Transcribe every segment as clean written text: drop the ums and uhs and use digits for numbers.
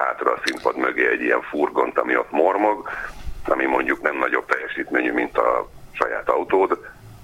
hátra a színpad mögé egy ilyen furgont, ami ott mormog, ami mondjuk nem nagyobb teljesítményű, mint a saját autód,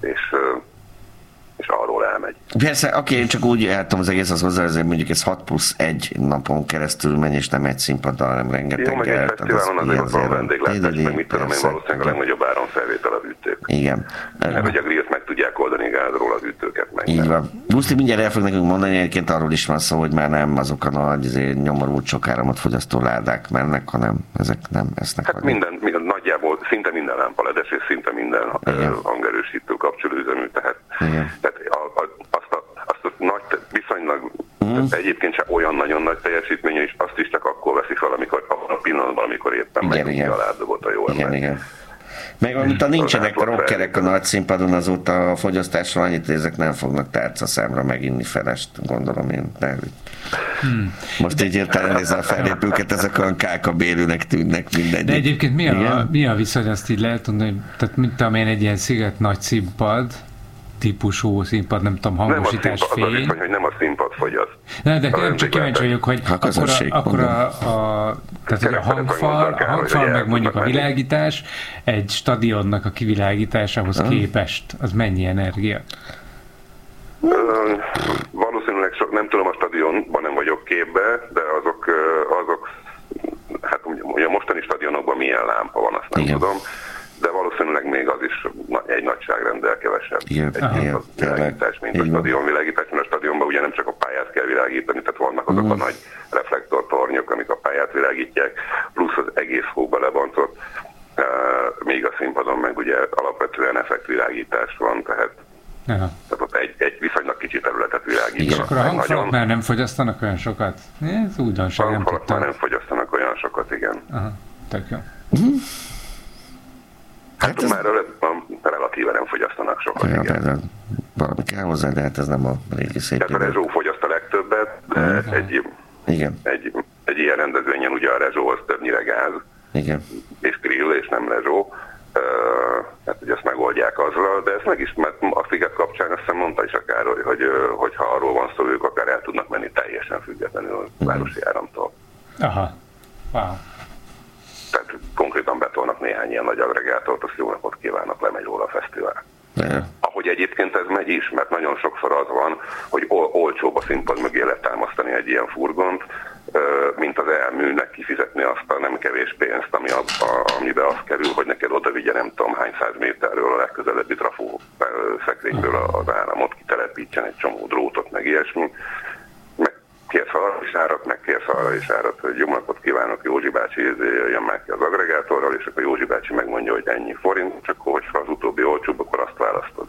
és arról elmegy. Persze, én csak úgy álltam az egész, az hozzá, azért mondjuk ez 6+1 napon keresztül megy, és nem egy színpaddal, hanem rengeteg. Jó, meg egy fesztiválon azért van vendéglátás, meg mit tudom én, valószínűleg a legnagyobb áramfelvétel az ütők. Igen. Mert hogy a grillt meg tudják oldani gázról, az ütőket meg. Így van. Guszti mindjárt el fog nekünk mondani, egyébként arról is van szó, hogy már nem azok a nagy nyomorult sok áramot fogyasztó ládák mennek, hanem ezek nem esznek. Hát minden, nagyjából szinte minden lámpaledes és szinte minden hangerősítő kapcsolóüzemű, tehát azt a nagy, viszonylag egyébként sem olyan nagyon nagy teljesítményű, és azt is csak akkor veszi fel, amikor a pillanatban, amikor éppen megnyitja a lábdobot a jó ember. Igen. Meg amit nincsenek a rockerek a nagy színpadon, azóta a fogyasztásról annyit, hogy ezek nem fognak tárcaszámra meginni felest, gondolom én. Most így értelem nézve a fellépőket, ezek olyan kákabélűnek tűnnek mindegyik. De egyébként mi a viszony, azt így lehet tudni, hogy tehát mint tudom én, egy ilyen sziget nagy színpad, típusú színpad, nem tudom, hangosítás, fény. Az a viszony, hogy nem a színpad fogyaszt. De csak kíváncsi vagyok, hogy akkor a hangfal meg mondjuk a világítás egy stadionnak a kivilágításához képest, az mennyi energia? Valószínűleg nem tudom, a stadionban nem vagyok képbe, de azok hát ugye a mostani stadionokban milyen lámpa van, azt nem tudom. De valószínűleg még az is egy nagyságrendel kevesebb világítás, mint a stadion világítás, mert a stadionban ugye nem csak a pályát kell világítani, tehát vannak azok a nagy reflektortornyok, amik a pályát világítják, plusz az egész hóba lebontott, még a színpadon meg ugye alapvetően effektvilágítás van, tehát ott egy viszonylag kicsi területet világítanak. És akkor a hangfalak már nem fogyasztanak olyan sokat? Ez újdonság, nem tudtam. Már nem fogyasztanak olyan sokat, igen. Aha, tök jó. Hát már relatíve nem fogyasztanak sokat, igen. Valami kell hozzá, de hát ez nem a régi szép. Tehát a Rezsó fogyaszt a legtöbbet, de egy ilyen rendezvényen ugye a Rezsó az többnyire gáz, és grill, és nem Rezsó. Hát ugye ezt megoldják azzal, de ezt meg is, mert a Sziget kapcsán azt hiszem mondta is a Károly, hogy ha arról van szó, ők akár el tudnak menni teljesen függetlenül a városi áramtól. Aha, wow. Tehát konkrétan betolnak néhány ilyen nagy agregátort, azt jó napot kívánok, lemegy róla a fesztivál. Ahogy egyébként ez megy is, mert nagyon sokszor az van, hogy olcsóbb a színpad mögé letámasztani egy ilyen furgont, mint az elműnek kifizetni azt a nem kevés pénzt, amibe az kerül, hogy neked oda vigye nem tudom hány 100 méterről a legközelebbi trafó szekrényből az áramot, kitelepítsen egy csomó drótot, meg ilyesmi. Kérsz arra is árat, meg kérsz arra is árat, hogy jó napot kívánok, Józsi bácsi, jöjjön meg ki az agregátorral, és akkor Józsi bácsi megmondja, hogy ennyi forint, csak hogyha az utóbbi olcsóbb, akkor azt választod.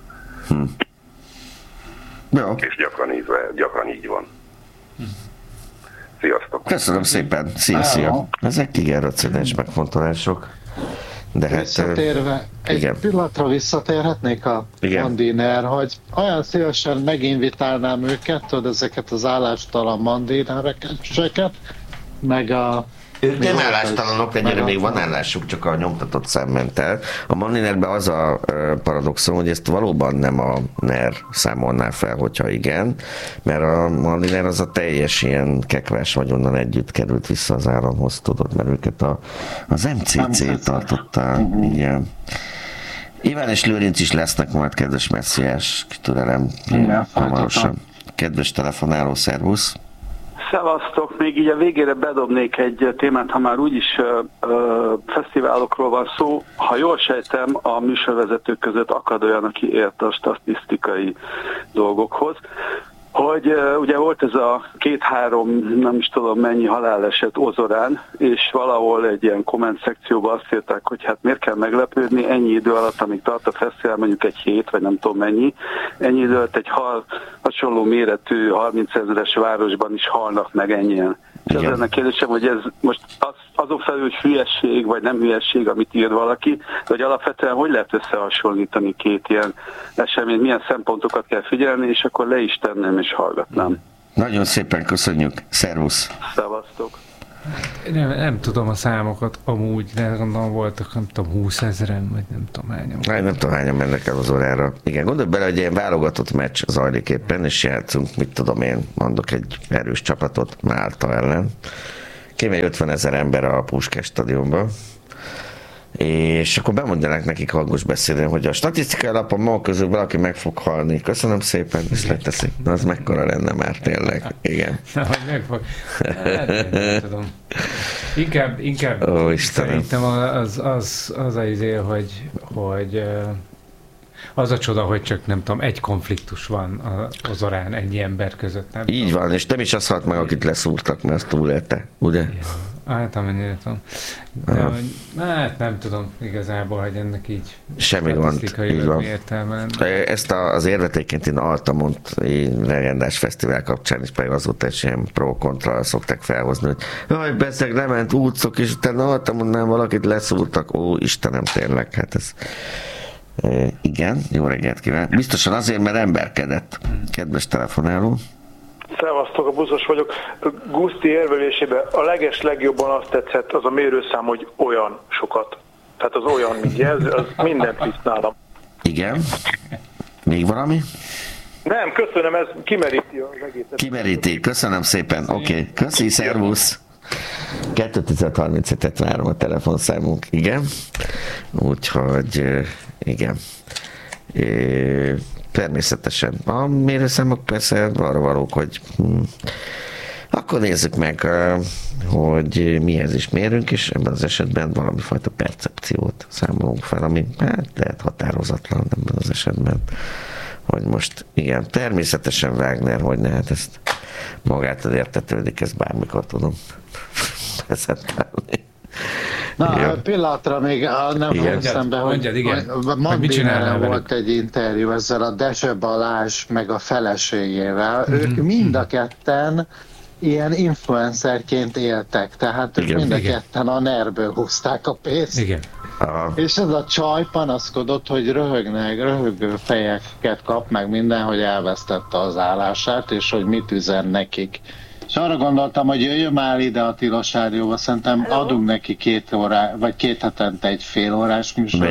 És gyakran így van. Sziasztok! Köszönöm szépen! Szia! Ezek igen racionális megfontolások. De visszatérve, egy pillanatra visszatérhetnék a mandiner, hogy olyan szívesen meginvitálnám őket, tudod, ezeket az állástalan mandinereket, meg a... Ők nem állástalanok, egyre még van állásuk, csak a nyomtatott szám ment el. A Mandinerben az a paradoxon, hogy ezt valóban nem a NER számolná fel, hogyha igen, mert a Mandiner az a teljes ilyen kekvás vagyonnal együtt került vissza az áramhoz, tudod, mert őket az MCC tartotta. Igen. Iván és Lőrinc is lesznek majd, kedves messziás türelem, hamarosan. Kedves telefonáló, szervusz! Szevasztok, még így a végére bedobnék egy témát, ha már úgyis fesztiválokról van szó. Ha jól sejtem, a műsorvezetők között akad olyan, aki ért a statisztikai dolgokhoz, hogy ugye volt ez a 2-3, nem is tudom mennyi haláleset Ozorán, és valahol egy ilyen komment szekcióban azt írták, hogy hát miért kell meglepődni, ennyi idő alatt, amíg tart a fesztivál, mondjuk egy hét, vagy nem tudom mennyi, ennyi idő alatt egy hasonló méretű 30 000-es városban is halnak meg ennyien. És az ennek kérdésem, hogy ez most azon felül, hogy hülyesség, vagy nem hülyesség, amit ír valaki, vagy alapvetően hogy lehet összehasonlítani két ilyen eseményt, milyen szempontokat kell figyelni, és akkor le is tenném és hallgatnám. Nagyon szépen köszönjük. Szervusz! Szevasztok! Nem tudom a számokat amúgy, de gondolom voltak, nem tudom, 20 000-en, vagy nem tudom hányan. Nem tudom hányan mennek el az órára. Igen, gondolj bele, hogy ilyen válogatott meccs zajlik éppen, és játszunk, mit tudom én, mondok egy erős csapatot Málta ellen. kimegy 50 000 ember a Puskás stadionba, és akkor bemondjanak nekik hangos beszédén, hogy a statisztikai alapon ma közül valaki meg fog halni. Köszönöm szépen, viszlát teszik. Na, az mekkora lenne már tényleg. Igen. Na, hogy meg fog. Nem tudom. Inkább szerintem az az izé, hogy az a csoda, hogy csak nem tudom, egy konfliktus van az orán ennyi ember között. Nem így tudom. Van, és nem is az halt meg, akit leszúrtak, mert azt túlélte, ugye? Ja. Hát amennyire tudom. Hát nem tudom igazából, hogy ennek így semmi gond, így van. Értelmen. Ezt az érvetéként én Altamont legendás fesztivál kapcsán is pedig azóta egy ilyen pro-kontra szokták felhozni, hogy jaj, beszeg, lement útszok, és utána Altamontnál valakit leszúrtak. Ó, Istenem, tényleg, hát ez... Igen, jó reggelt kívánok. Biztosan azért, mert emberkedett. Kedves telefonáló. Szevasztok, a Buszos vagyok. Guszti érvelésében a legjobban azt tetszett, az a mérőszám, hogy olyan sokat. Tehát az olyan, mint jelző, az mindent visz nálam. Igen. Még valami? Nem, köszönöm, ez kimeríti az egészet. Kimeríti, köszönöm szépen. Oké. Köszi, szervusz. 215-37-3 a telefonszámunk, igen. Úgyhogy, igen. Természetesen. A mérőszámok persze arra valók, hogy akkor nézzük meg, hogy mihez is mérünk, és ebben az esetben valami fajta percepciót számolunk fel, ami hát lehet határozatlan ebben az esetben. Hogy most, igen, természetesen Wagner, hogy ne, hát ezt magától értetődik, ezt bármikor tudom presentálni. Na, pillanatra még nem eszembe, hogy Mandineren volt egy interjú ezzel a Dese Balázs meg a feleségével. Ők mind a ketten ilyen influencerként éltek, tehát ők mind a ketten a NER-ből húzták a pénzt. Igen. És ez a csaj panaszkodott, hogy röhögő fejeket kap meg minden, hogy elvesztette az állását, és hogy mit üzen nekik. És arra gondoltam, hogy jöjjön már ide a Tilos Rádióba, szerintem adunk neki 2 órá, vagy 2 hetente egy fél órás műsort.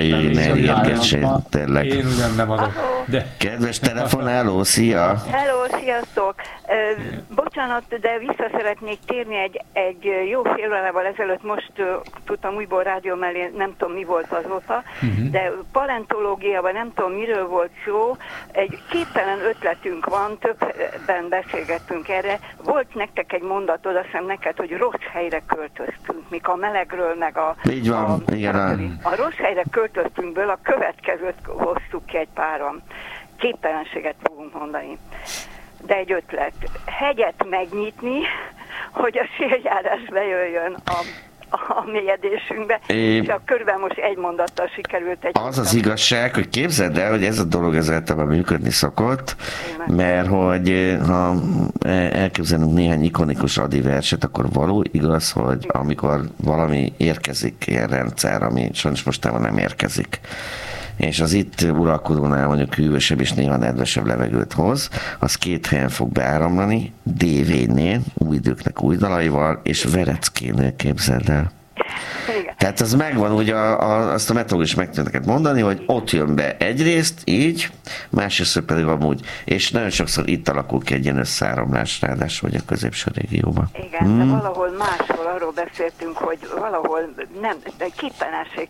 Tényleg. Én ugyan nem adok. De. Kedves telefonáló, szia! Hello, sziasztok! Bocsánat, de vissza szeretnék térni egy jó fél órával ezelőtt, most tudtam újból rádió mellé, nem tudom mi volt azóta, de paleontológiában nem tudom miről volt szó, egy képtelen ötletünk van, többen beszélgettünk erre, volt nektek egy mondatod, azt hiszem neked, hogy rossz helyre költöztünk, mik a melegről, meg így van, igen. A rossz helyre költöztünkből a következőt hoztuk ki egy páran. Képtelenséget fogunk mondani. De egy ötlet. Hegyet megnyitni, hogy a séljárás bejöjjön a mélyedésünkbe, és körülbelül most egy mondattal sikerült egy... Az igazság, hogy képzeld el, hogy ez a dolog ez általában működni szokott, mert hogy ha elképzelünk néhány ikonikus Adi verset, akkor való igaz, hogy amikor valami érkezik, ilyen rendszer, ami sajnos mostában nem érkezik, és az itt uralkodónál mondjuk hűvösebb és néha nedvesebb levegőt hoz, az 2 helyen fog beáramlani, DV-nél, új időknek új dalaival, és Vereckénél, képzeld el. Igen. Tehát az megvan, ugye azt a meteorológus meg tudnak mondani, hogy ott jön be egyrészt, így, másrészt pedig amúgy, és nagyon sokszor itt alakul ki egy ilyen összeáramlás, ráadásul, vagy a középső régióban. Igen, de valahol máshol arról beszéltünk, hogy valahol nem, de képtelenség,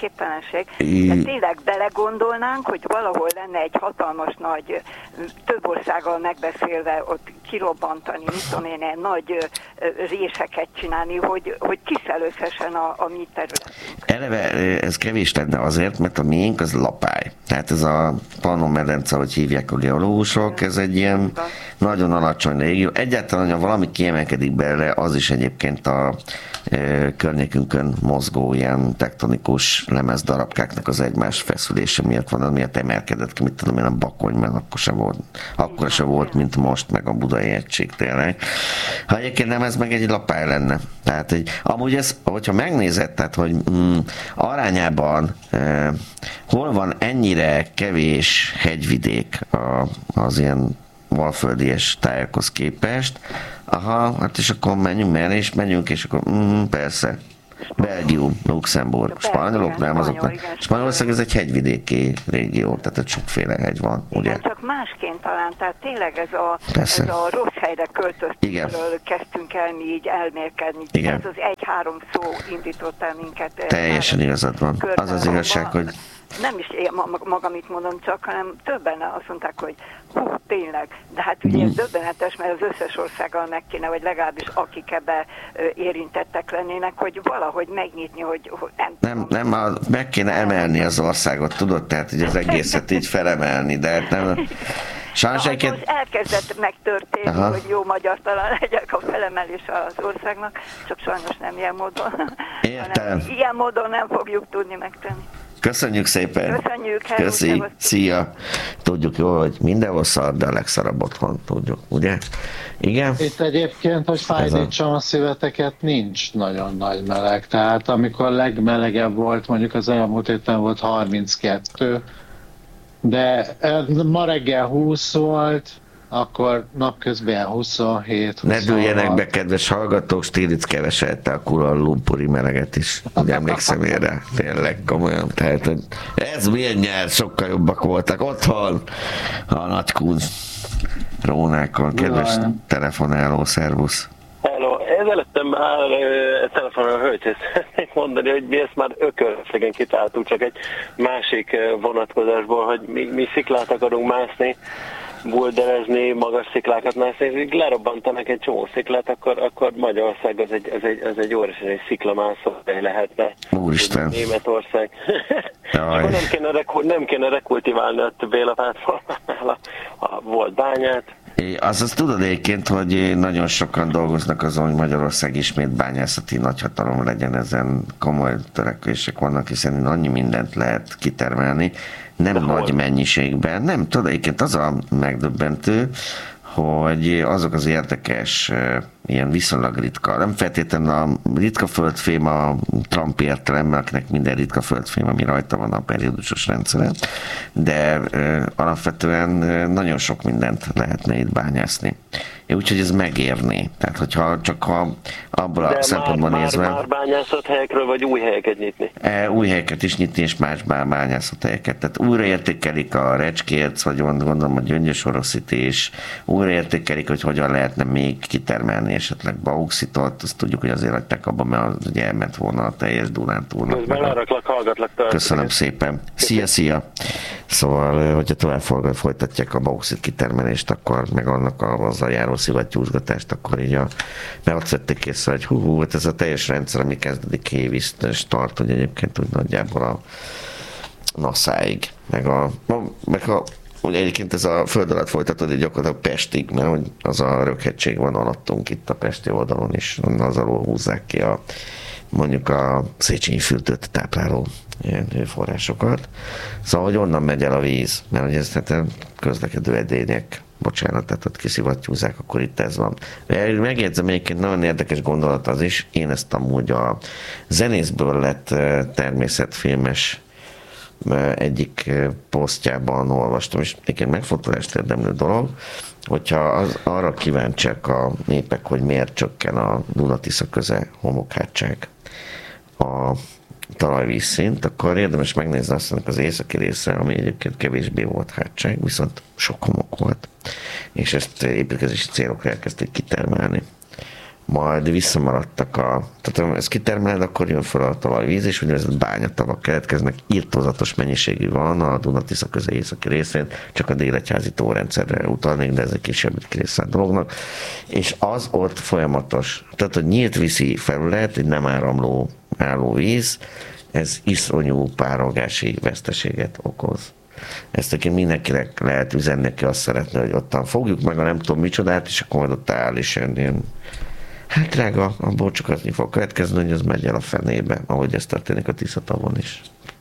de tényleg belegondolnánk, hogy valahol lenne egy hatalmas nagy, több országgal megbeszélve ott kirobbantani, mit tudom én, nagy réseket csinálni, hogy kiszelőzhessen a mi területünk. Eleve ez kevés lenne azért, mert a miénk az lapály. Tehát ez a Pannon-medence, ahogy hívják a geológusok, ez egy ilyen nagyon alacsony régió. Egyáltalán, ha valami kiemelkedik belőle, az is egyébként a környékünkön mozgó ilyen tektonikus lemezdarabkáknak az egymás feszülése miatt van, az miatt emelkedett ki, mit tudom én, a Bakony, mert akkor se volt, mint most, meg a Budai egység tényleg. Ha egyébként nem, ez meg egy lapály lenne. Tehát, amúgy ez, hogyha megnézed, tehát, hogy arányában hol van ennyire kevés hegyvidék az ilyen valföldies tájakhoz képest, hát és akkor menjünk, és akkor persze. Belgium, Luxemburg, spanyolok nem azoknak. Spanyolország ez egy hegyvidéki régió, tehát egy sokféle hegy van, ugye? Igen, csak másként talán, tehát tényleg ez a rossz helyre költöztről kezdtünk el mi így elmélkedni. Igen. Ez az 1-3 szó indított el minket. Teljesen igazad van. Az az igazság, hogy nem is én magam itt mondom csak, hanem többen azt mondták, hogy tényleg, de hát ugye ez döbbenetes, mert az összes országgal meg kéne, vagy legalábbis akik ebbe érintettek lennének, hogy valahogy megnyitni, hogy meg kéne emelni az országot, tudod, tehát hogy az egészet így felemelni, de nem. Sajnos most elkezdett megtörténni, hogy jó magyar talán legyek a felemelés az országnak, csak sajnos nem ilyen módon. Értem. Ilyen módon nem fogjuk tudni megtenni. Köszönjük szépen. Köszönjük. Köszi. Szia. Tudjuk jól, hogy mindenhol szar, de a legszarabb otthon, tudjuk, ugye? Igen? Itt egyébként, hogy fájdítsam a szíveteket, nincs nagyon nagy meleg. Tehát amikor legmelegebb volt, mondjuk az elmúlt héten volt 32, de ma reggel 20 volt, akkor napközben 27. Ne dőljenek be, kedves hallgatók, Stiric keveselte a Kuala Lumpuri meleget is. Úgy emlékszem erre, tényleg komolyan. Tehát ez milyen nyár, sokkal jobbak voltak otthon a nagy kunst Rónákkal. Kedves telefonáló, szervusz. Hello, ezelőttem már telefonon a hölgyhez szeretnék mondani, hogy mi ezt már ökörszegen kitáltuk, csak egy másik vonatkozásból, hogy mi sziklát akarunk mászni, bulderezni, magas sziklákat mászni, lerobbantanak egy csomó sziklát, akkor Magyarország az egy óriási sziklamászó lehetne. Úristen. Németország. Akkor nem kéne rekultiválni a Bélapátformánál a volt bányát. Azaz tudod egyébként, hogy nagyon sokan dolgoznak azon, hogy Magyarország ismét bányászati nagyhatalom legyen, ezen komoly törekvések vannak, hiszen annyi mindent lehet kitermelni, nem nagy mennyiségben. Nem, tudod, egyébként az a megdöbbentő, hogy azok az érdekes, ilyen viszonylag ritka, nem feltétlenül a ritka földfém a Trump értelemben, akinek minden ritka földfém, ami rajta van a periódusos rendszeren, de alapvetően nagyon sok mindent lehetne itt bányászni. Úgyhogy ez megérné. Tehát, hogyha csak abból a szempontból nézve... Már bányászott helyekről, vagy új helyeket nyitni? Új helyeket is nyitni, és más bányászott helyeket. Tehát újraértékelik a Recskérc, vagy gondolom a Gyöngyös-Oroszit is, újraértékelik, hogy hogyan lehetne még kitermelni esetleg bauxitot. Azt tudjuk, hogy azért hagyták abban, mert az ugye elment volna a teljes Dunántúlnak. Közben leraklak, hallgatlak. Köszönöm szépen. Szia! Szóval, hogyha tovább folytatják a bauxit kitermelést, akkor meg annak azzal járó szivattyúzgatást, akkor így mert ott vették észre, hogy hát ez a teljes rendszer, ami kezdődik Hévíz tart, hogy egyébként úgy nagyjából a NASA-ig, ugye egyébként ez a föld alatt folytatódik gyakorlatilag Pestig, mert hogy az a röghegység van alattunk itt a pesti oldalon is, az alól húzzák ki mondjuk a Széchenyi fürdőt tápláló forrásokat. Szóval, hogy onnan megy el a víz, mert hogy ez közlekedő edények, bocsánat, tehát ott kiszivattyúzzák, akkor itt ez van. Megjegyzem, egyébként nagyon érdekes gondolat az is, én ezt amúgy a zenészből lett természetfilmes egyik posztjában olvastam, és egyébként megfontolást érdemlő dolog, hogyha arra kíváncsiak a népek, hogy miért csökken a Duna-Tisza köze homokhátság a talajvízszint, akkor érdemes megnézni azt az északi részre, ami egyébként kevésbé volt hátság, viszont sok homok volt, és ezt építkezési célokra elkezdték kitermelni. Majd visszamaradtak tehát ezt kitermeled, akkor jön fel a talajvíz, és úgynevezett bányatavak keletkeznek, irtózatos mennyiségű van a Duna-Tisza köze északi részén, csak a Délegyházi tórendszerre utalnék, de ez egy kisebb része a dolognak, és az ott folyamatos, tehát a nyílt vízi felület, egy nem áramló állóvíz, ez iszonyú párogási veszteséget okoz. Ezt egyébként mindenkinek lehet üzenni, aki azt szeretne, hogy ottan fogjuk meg a nem tudom micsodát, és akkor majd ott áll, és ilyen hát drága, abból csak az fog következni, hogy az megy el a fenébe, ahogy ez történik a Tisza-tavon is.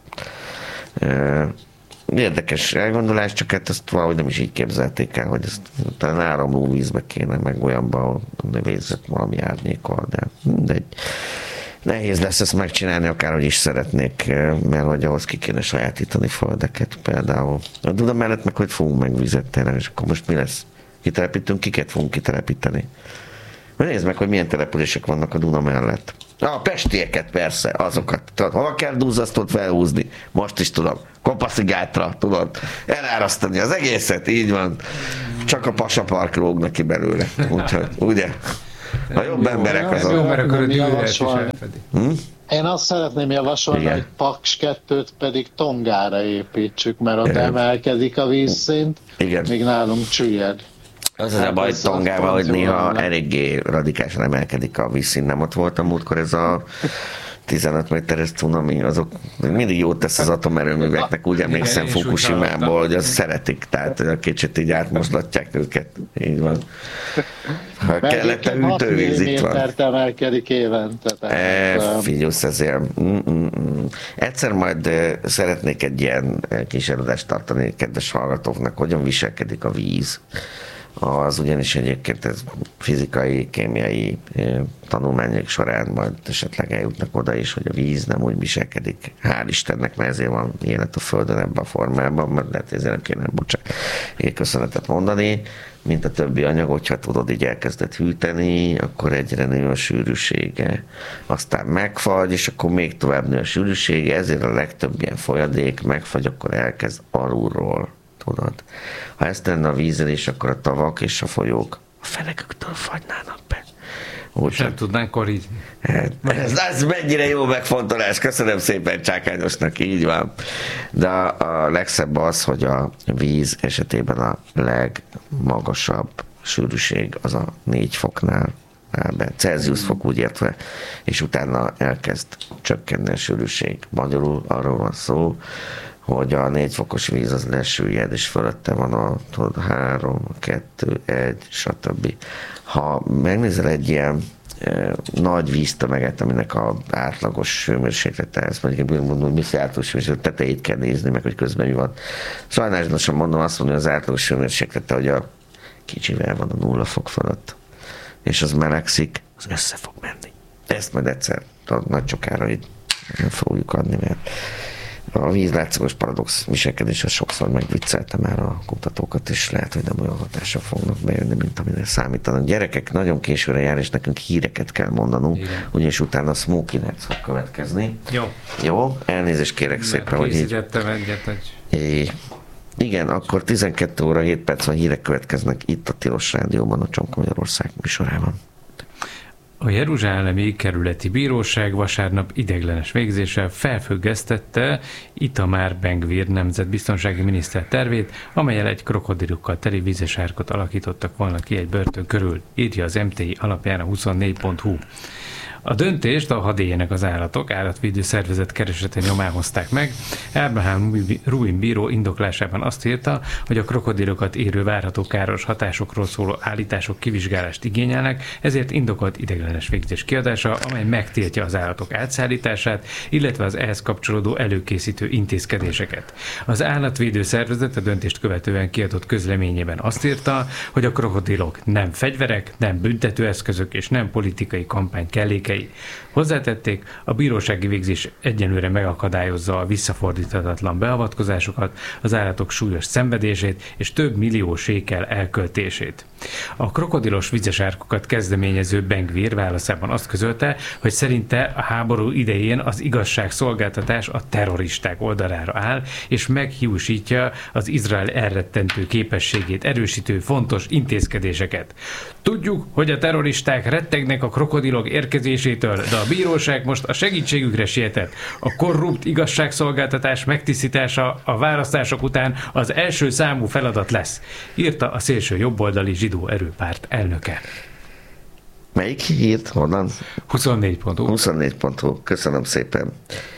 Érdekes elgondolás, csak hát ezt valahogy nem is így képzelték el, hogy ezt talán áramló vízbe kéne, meg olyanba, ahol vérzett valami árnyékol, de mindegy. Nehéz lesz ezt megcsinálni, akárhogy is szeretnék, mert hogy ahhoz ki kéne sajátítani földeket például. A Duna mellett meg hogy fogunk meg vizet terelni, és akkor most mi lesz? Kitelepítünk, kiket fogunk kitelepíteni? Nézd meg, hogy milyen települések vannak a Duna mellett. A pestieket persze, azokat. Tudod, hova kell duzzasztót felhúzni? Most is tudom. Kopaszigátra, tudod, elárasztani az egészet, így van. Csak a pasapark lógnak ki belőle. Úgyhogy, ugye? A jobb emberek azok. Én azt szeretném javasolni, hogy Paks 2-t pedig Tongára építsük, mert ott emelkedik a vízszint, míg nálunk csüllyed. Az a baj Tongával, hogy néha eléggé radikálisan emelkedik a vízszint. Nem ott voltam múltkor ez a 15 méteres cunami, azok mindig jót tesz az atomerőműveknek, úgy emlékszem Fukushimából, hogy azt szeretik, tehát kicsit így átmozdatják őket. Így van. Ha kellett, a hűtővíz itt van. 6 mm emelkedik évente. Figyelsz, ezért. Egyszer majd szeretnék egy ilyen kísérletet tartani kedves hallgatóknak, hogyan viselkedik a víz. Az ugyanis egyébként ez fizikai, kémiai tanulmányok során majd esetleg eljutnak oda is, hogy a víz nem úgy viselkedik. Hál' Istennek, mert ezért van élet a Földön ebben a formában, mert lehet, ezért nem kéne köszönetet mondani, mint a többi anyag, hogyha tudod, így elkezdett hűteni, akkor egyre nő a sűrűsége, aztán megfagy, és akkor még tovább nő a sűrűsége, ezért a legtöbb ilyen folyadék megfagy, akkor elkezd alulról. Tudod. Ha ezt tenne a vízelés, akkor a tavak és a folyók a feneküktől fagynának be. Úgy nem tudnánk korízni. Ez mennyire jó megfontolás. Köszönöm szépen Csákányosnak, így van. De a legszebb az, hogy a víz esetében a legmagasabb sűrűség az a 4 foknál be, Celsius fok úgy értve, és utána elkezd csökkenni a sűrűség. Magyarul arról van szó, hogy a 4 fokos víz az lesüllyed, és fölötte van a 3, 2, 1, stb. Ha megnézel egy ilyen nagy víztömeget, aminek a átlagos hőmérséklete, ezt mondjuk mondom, hogy mi átlagos hőmérséklet tetejét kell nézni, meg hogy közben mi van. Sajnálatosan mondom azt mondani, hogy az átlagos hőmérséklete, hogy a kicsivel van a 0 fok fölött, és az melegszik, az össze fog menni. Ezt majd egyszer nagy sokára így fogjuk adni, mert a vízlátszagos paradox viselkedéshez sokszor megvicceltem már a kutatókat, és lehet, hogy nem olyan hatások fognak bejönni, mint amire számítanak. Gyerekek, nagyon későre jár, és nekünk híreket kell mondanunk, ugyanis utána a Smoky Nights fog következni. Jó? Elnézést kérek szépen, hogy így... Igen, akkor 12 óra 7 perc van, hírek következnek itt a Tilos Rádióban, a Csonka Magyarország műsorában. A Jeruzsálemi Kerületi Bíróság vasárnap ideiglenes végzéssel felfüggesztette Itamar Ben-Gvir nemzetbiztonsági miniszter tervét, amellyel egy krokodilokkal teli vízes árkot alakítottak volna ki egy börtön körül, írja az MTI alapján a 24.hu. A döntést a hadélyének az állatok állatvédő szervezet keresete nyomán hozták meg. Abraham Ruin bíró indoklásában azt írta, hogy a krokodilokat érő várható káros hatásokról szóló állítások kivizsgálást igényelnek, ezért indokolt ideiglenes végzés kiadása, amely megtiltja az állatok átszállítását, illetve az ehhez kapcsolódó előkészítő intézkedéseket. Az állatvédő szervezet a döntést követően kiadott közleményében azt írta, hogy a krokodilok nem fegyverek, nem büntetőeszközök és nem politikai kampány kellékei. Hozzátették, a bírósági végzés egyenlőre megakadályozza a visszafordíthatatlan beavatkozásokat, az állatok súlyos szenvedését és több millió sékel elköltését. A krokodilos vizes árkokat kezdeményező Ben-Gvir válaszában azt közölte, hogy szerinte a háború idején az igazságszolgáltatás a terroristák oldalára áll, és meghiúsítja az Izrael elrettentő képességét erősítő fontos intézkedéseket. Tudjuk, hogy a terroristák rettegnek a krokodilok érkezésétől, de a bíróság most a segítségükre sietett. A korrupt igazságszolgáltatás megtisztítása a választások után az első számú feladat lesz, írta a szélső jobboldali zsidó erőpárt elnöke. Melyik hírt? Honnan? 24.hu. 24.hu. Köszönöm szépen.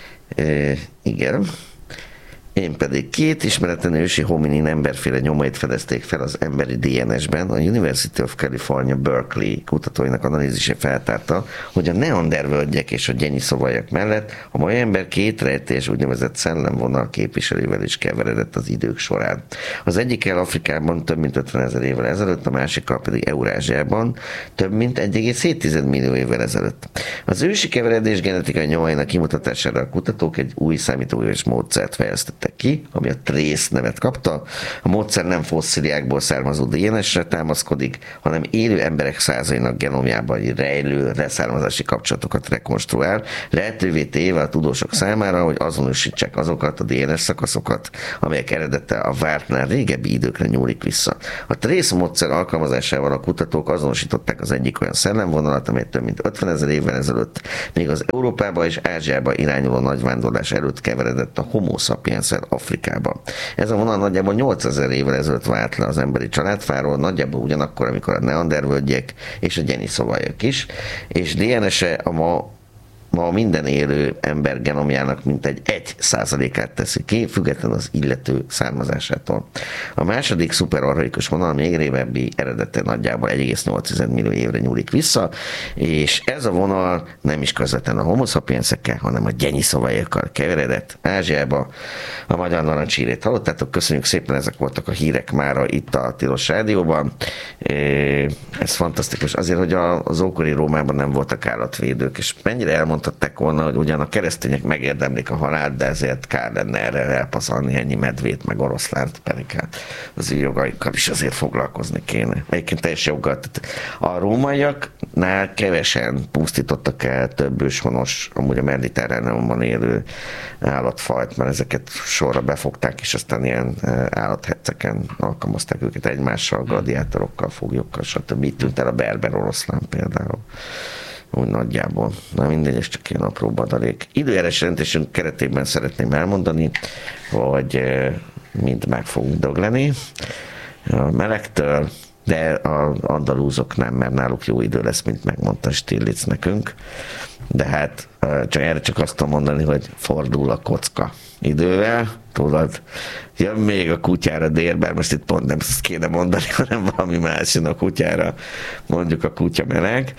Igen. Én pedig 2 ismeretlen ősi hominin emberféle nyomait fedezték fel az emberi DNS-ben. A University of California Berkeley kutatóinak analízise feltárta, hogy a neandervölgyek és a gyenyiszobajak mellett a mai ember 2 rejtélyes úgynevezett szellemvonal képviselővel is keveredett az idők során. Az egyikkel Afrikában több mint 50 000 évvel ezelőtt, a másikkal pedig Eurázsiában több mint 1,7 millió évvel ezelőtt. Az ősi keveredés genetikai nyomainak kimutatására a kutatók egy új számítógépes módszert fejlesztettek fejlesztettek ki, ami a Trace nevet kapta. A módszer nem fosszíliákból származó DNS-re támaszkodik, hanem élő emberek százainak genomjában rejlő leszármazási kapcsolatokat rekonstruál, lehetővé téve a tudósok számára, hogy azonosítsák azokat a DNS szakaszokat, amelyek eredete a vártnál régebbi időkre nyúlik vissza. A Trace módszer alkalmazásával a kutatók azonosították az egyik olyan szellemvonalat, amely több mint 50 000 évvel ezelőtt még az Európába és Ázsiába irányuló nagyvándorlás előtt keveredett a Homo sapiens Afrikába. Ez a vonal nagyjából 8000 évvel ezelőtt vált le az emberi családfáról, nagyjából ugyanakkor, amikor a neandervölgyek és a denisovaiak is, és DNS-e ma minden élő ember genomjának mintegy 1%-át teszi ki, független az illető származásától. A második szuperarhaikus vonal még régebbi eredete nagyjából 1,8 millió évre nyúlik vissza, és ez a vonal nem is közvetlenül a Homo sapiensekkel, hanem a denisovaiakkal keveredett Ázsiába. A Magyar Narancshírét hallottátok, köszönjük szépen, ezek voltak a hírek mára itt a Tilos Rádióban. Ez fantasztikus, azért, hogy az ókori Rómában nem voltak állatvédők, és mennyire elmondhatták volna, hogy ugyan a keresztények megérdemlik a halált, de ezért kár lenne erre elpazarni ennyi medvét, meg oroszlánt, pedig hát az ő jogaikkal is azért foglalkozni kéne. Egyébként teljesen joggal. A rómaiaknál kevesen pusztítottak el több őshonos, amúgy a mediterráneumban élő állatfajt, mert ezeket sorra befogták, és aztán ilyen állathetszeken alkalmazták őket egymással, gladiátorokkal, foglyokkal, stb. Így tűnt el a berber oroszlán például. Úgy nagyjából. Na mindegy, ez csak ilyen apró badalék. Időjárás jelentésünk keretében szeretném elmondani, hogy mind meg fogunk dögleni a melegtől, de az andalúzok nem, mert náluk jó idő lesz, mint megmondta Stiglitz nekünk. De hát erre csak azt tudom mondani, hogy fordul a kocka idővel, tudod, jön még a kutyára dél, bár most itt pont nem ezt kéne mondani, hanem valami más jön a kutyára, mondjuk a kutya meleg,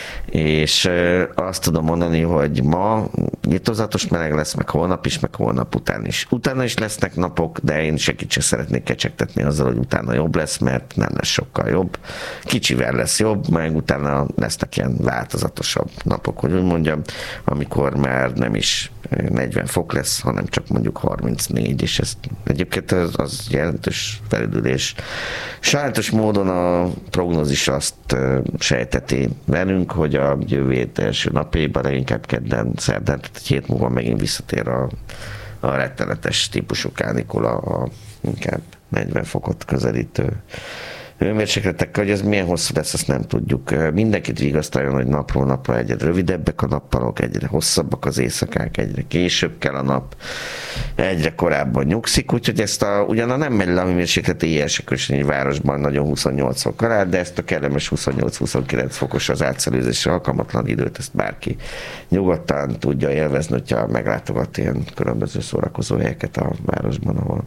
és azt tudom mondani, hogy ma nyitozatos meleg lesz, meg holnap is, meg holnap után is. Utána is lesznek napok, de én senkit sem szeretnék kecsegtetni azzal, hogy utána jobb lesz, mert nem lesz sokkal jobb. Kicsivel lesz jobb, meg utána lesznek ilyen változatosabb napok, hogy úgy mondjam, amikor már nem is 40 fok lesz, hanem csak mondjuk 34, és ez egyébként az jelentős felüdülés. Sajátos módon a prognózis azt sejteti velünk, hogy a jövő hét első napjában, leginkább kedden, szerdán, tehát egy hét múlva megint visszatér a rettenetes típusú kánikula, a inkább 40 fokot közelítő hőmérsékletekkel, hogy ez milyen hosszú lesz, azt nem tudjuk. Mindenkit vigasztaljon, hogy napról napra egyre rövidebbek a nappalok, egyre hosszabbak az éjszakák, egyre később kell a nap, egyre korábban nyugszik, úgyhogy ezt ugyan nem megy le a hőmérsékleti éjjelsekősényi városban nagyon 28 fok alá, de ezt a kellemes 28-29 fokos az átszelőzésre alkalmatlan időt, ezt bárki nyugodtan tudja élvezni, hogyha meglátogat ilyen különböző szórakozó helyeket a városban, ahol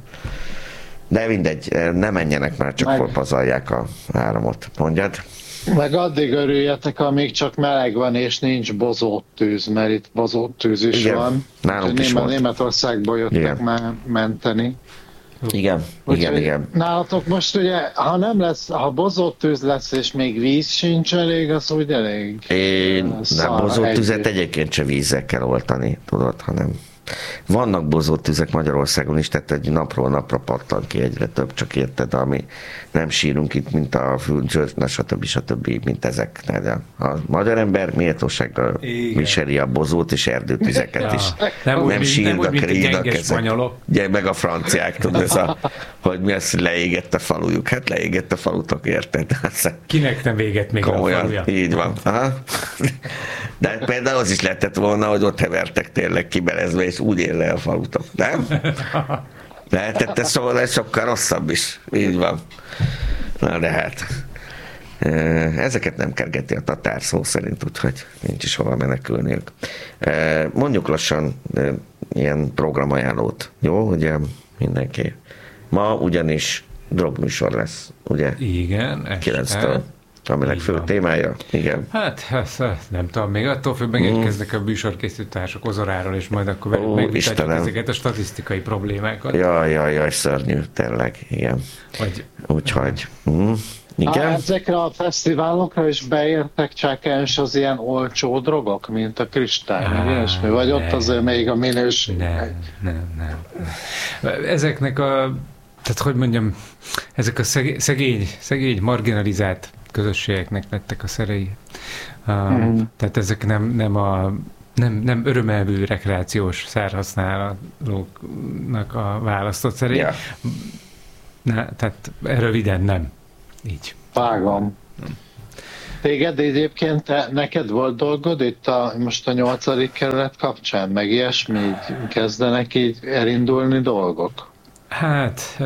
de mindegy, ne menjenek már, csak pazarják a áramot. Mondjad? Meg addig örüljetek, amíg csak meleg van, és nincs bozót tűz, mert itt bozót tűz is igen, van. Nálunk is volt. Németországból jöttek igen. már menteni. Igen, igen. Nálatok most ugye, ha bozót tűz lesz, és még víz sincs elég, az úgy elég. Nem, bozót tüzet egyébként se vízzel kell oltani, tudod, hanem vannak bozót tüzek Magyarországon is, tehát egy napról napra pattan ki egyre több, csak érted, ami nem sírunk itt, mint a Füldzsőt, stb., mint ezek. A magyar ember méltósággal viseli a bozót és erdőtüzeket is. Nem sírnak, rídnak ezek. Ugye, meg a franciák, tudod, hogy mi az, leégett a falujuk. Hát leégett a falutok, érted? Kinek nem végett még komolyan, a faluja? Így van. Aha. De például az is lehetett volna, hogy ott hevertek tényleg kibelezve, és úgy él le a falutok, nem? Lehetett ez szóval egy sokkal rosszabb is. Így van. Na de hát ezeket nem kergeti a tatár szó szerint, úgyhogy nincs is hova menekülniük. Mondjuk lassan ilyen programajánlót, jó? Ugye mindenki. Ma ugyanis drogműsor lesz, ugye? Igen, 9-től. ami legfőbb témája. Igen. Hát, nem tudom, még attól függ, megérkeznek a műsorkészítőtársak Ozoráról, és majd akkor velük megvitatjuk ezeket a statisztikai problémákat. Jaj, szörnyű, tényleg, igen. Úgyhogy... Igen. Ezekre a fesztiválokra is beértek csákens az ilyen olcsó drogok, mint a kristály, ilyesmi, vagy ott azért még a minőség? Nem. Ezeknek tehát hogy mondjam, ezek a szegény, marginalizált közösségeknek lettek a szerei. Tehát ezek nem örömelvű rekreációs szerhasználóknak a választott szerei. Yeah. Tehát röviden nem. Így. Vágom. Téged egyébként, neked volt dolgod itt most a 8. kerület kapcsán, meg ilyesmi, így kezdenek így elindulni dolgok? Hát,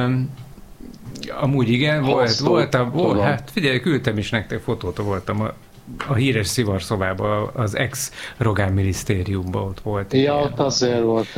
amúgy igen, volt, hát figyelj, küldtem is nektek fotót, voltam a híres szivarszobában, az ex-Rogán minisztériumban ott volt. Ja, ott azért volt.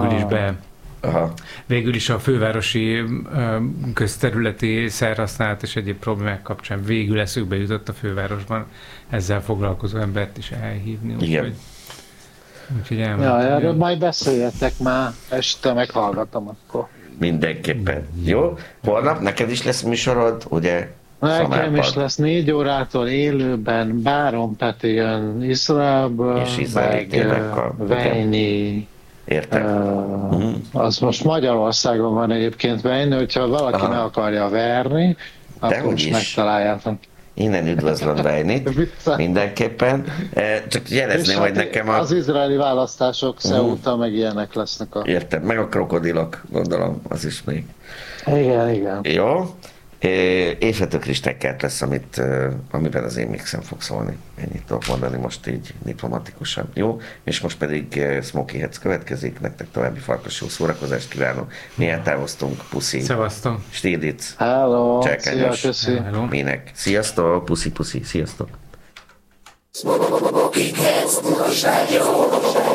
Végül is a fővárosi közterületi szerhasználat és egyéb problémák kapcsán végül eszükbe jutott a fővárosban ezzel foglalkozó embert is elhívni. Igen. Úgyhogy erről majd beszéljetek már, este meghallgatom akkor. Mindenképpen. Jó? Holnap neked is lesz műsorod, ugye? Nekem is lesz 4 órától élőben, Báron Peti jön Izraelből, és Izraeli Vejni. Értem. Az most Magyarországon van egyébként Vejni, hogyha valaki meg akarja verni, akkor most megtaláljátok. Innen üdvözlöm Vejnit, mindenképpen. Csak jelezném, hogy nekem az izraeli választások Szeuta, meg ilyenek lesznek. Értem, meg a krokodilok, gondolom, az is még. Igen. Jó. Évfető kristálykárt lesz, amiben az én mixem fog szólni. Ennyit tudok mondani most így diplomatikusan. Jó? És most pedig Smoky Heads következik. Nektek további farkas jó szórakozást kívánok. Mi eltávoztunk. Puszi. Szevasztok. Stílic. Hello. Hello. Minek. Sziasztok. Puszi. Sziasztok. Smoky Heads,